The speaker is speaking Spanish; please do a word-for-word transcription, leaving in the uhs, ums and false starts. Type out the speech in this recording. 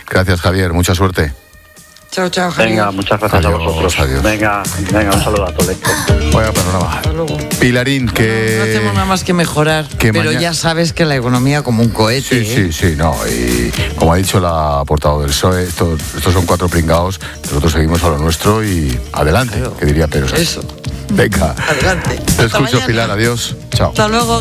Gracias, Javier, mucha suerte. Chao, chao, Javier. Venga, muchas gracias Adiós, a vosotros. adiós. Venga, venga, un saludo a todos. Vaya panorama. Hasta luego. Pilarín, que... No, no hacemos nada más que mejorar, que pero maña- ya sabes que la economía como un cohete. Sí, ¿eh? sí, sí, no, y como ha dicho la portavoz del P S O E, estos, estos son cuatro pringados, nosotros seguimos a lo nuestro y adelante, Claro. que diría Pedro Sánchez. Eso. Venga, Adelante. te Hasta escucho, mañana. Pilar, adiós, chao. Hasta luego.